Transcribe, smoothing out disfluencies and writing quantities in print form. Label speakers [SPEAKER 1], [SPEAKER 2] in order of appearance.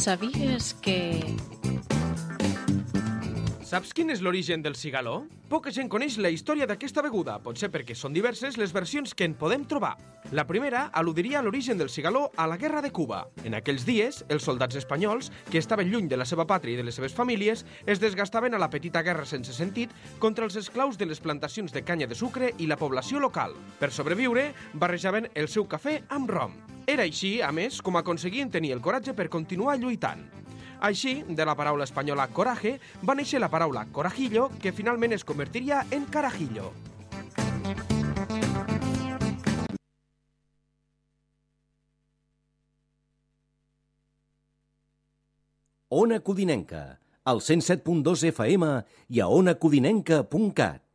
[SPEAKER 1] Sabies que...
[SPEAKER 2] Saps quin és l'origen del cigaló? Poca gent coneix la història d'aquesta beguda, potser perquè són diverses les versions que en podem trobar. La primera al·ludiria a l'origen del cigaló a la Guerra de Cuba. En aquells dies, els soldats espanyols, que estaven lluny de la seva pàtria i de les seves famílies, es desgastaven a la petita guerra sense sentit contra els esclaus de les plantacions de canya de sucre i la població local. Per sobreviure, barrejaven el seu cafè amb rom. Era així, a més, com aconseguien tenir el coratge per continuar lluitant. Així, de la paraula espanyola coraje, va néixer la paraula corajillo, que finalment es convertiria en carajillo.
[SPEAKER 3] Ona Codinenca, al 107.2 FM i a onacodinenca.cat.